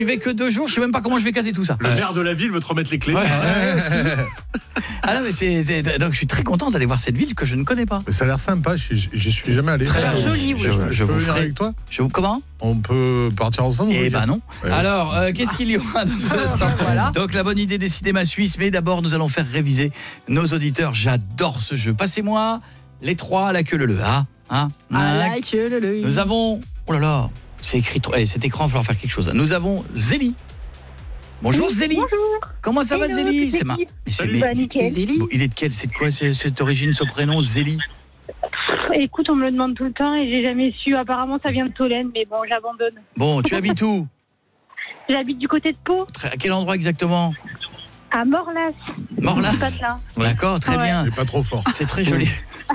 Je vais que 2 jours, je sais même pas comment je vais caser tout ça. Le maire de la ville veut te remettre les clés. Ah non, mais donc je suis très content d'aller voir cette ville que je ne connais pas. Mais ça a l'air sympa, j'y suis jamais allé. Très joli, oui. Je peux vous venir ferai. avec toi? Comment? On peut partir ensemble? Eh ben non. Ouais. Alors, qu'est-ce qu'il y aura dans cet instant? Voilà. Donc la bonne idée des cinémas suisses, mais d'abord nous allons faire réviser nos auditeurs. J'adore ce jeu. Passez-moi les 3 à la queue leu. Nous avons, oh là là, c'est écrit, cet écran, il va falloir faire quelque chose. Nous avons Zélie. Bonjour Zélie. Bonjour. Comment ça va Hello, Zélie? c'est Mais Salut. Bah, nickel. Bon, il est de quel? C'est de quoi cette origine, ce prénom Zélie? Écoute, on me le demande tout le temps et j'ai jamais su. Apparemment, ça vient de Tolène, mais bon, j'abandonne. Bon, tu habites où? J'habite du côté de Pau, À quel endroit exactement? à Morlas. Morlas. Patelin. D'accord, très Ouais. bien. C'est pas trop fort. C'est très joli.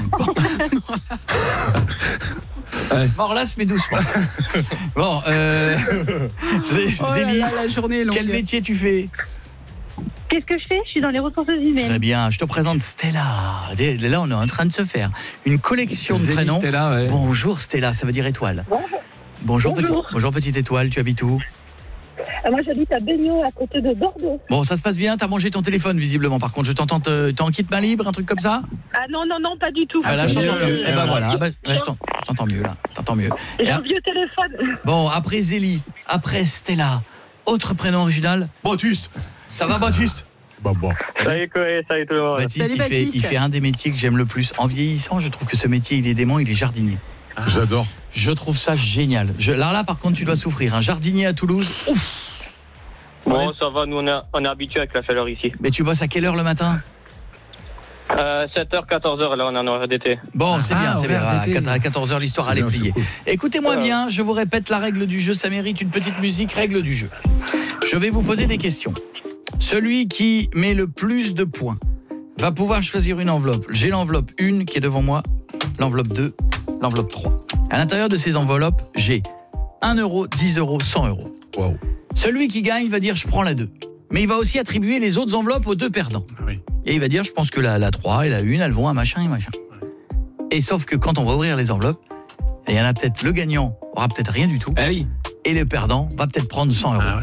Morlas, mais doucement. Bon, Zélie, la journée est longue. quel métier tu fais? Qu'est-ce que je fais? Je suis dans les ressources humaines. Très bien, je te présente Stella. Là, on est en train de se faire une collection de Zélie prénoms. Stella, ouais. Bonjour Stella, ça veut dire étoile. Bonjour, bonjour petite étoile, tu habites où? Moi, j'habite à Beugnot, à côté de Bordeaux. Bon, ça se passe bien, t'as mangé ton téléphone visiblement. Par contre, je t'entends, t'es en kit main libre, un truc comme ça? Ah non, pas du tout. Ah, là, je c'est t'entends mieux. mieux. Eh ben voilà, là, je t'entends mieux là. T'entends mieux. J'ai un vieux téléphone. Bon, après Zélie, après Stella, autre prénom original, Baptiste. Ça va Baptiste? Bah bon. Salut Coé, salut tout le monde. Baptiste, Salut, Baptiste. il fait un des métiers que j'aime le plus. En vieillissant, je trouve que ce métier, il est dément, il est jardinier. J'adore. Je trouve ça génial. Alors là, par contre, tu dois souffrir. Un jardinier à Toulouse, ouf. Bon, ça va, nous on est habitués avec la chaleur ici. Mais tu bosses à quelle heure le matin? 7h, 14h, là on est en horaire d'été. Bon, c'est bien, c'est bien. horaire Voilà, d'été. à 14h, l'histoire C'est allait bien, c'est plier. cool. Écoutez-moi bien, je vous répète la règle du jeu, ça mérite une petite musique, règle du jeu. Je vais vous poser des questions. Celui qui met le plus de points va pouvoir choisir une enveloppe. J'ai l'enveloppe 1 qui est devant moi, l'enveloppe 2, l'enveloppe 3. À l'intérieur de ces enveloppes, j'ai 1 euro, 10 euros, 100 euros. Waouh. Celui qui gagne va dire je prends la 2. Mais il va aussi attribuer les autres enveloppes aux 2 perdants. Oui. Et il va dire je pense que la 3 et la 1, elles vont à machin et machin. Et sauf que quand on va ouvrir les enveloppes, il y en a peut-être le gagnant aura peut-être rien du tout Ah oui. et le perdant va peut-être prendre 100 euros. Ah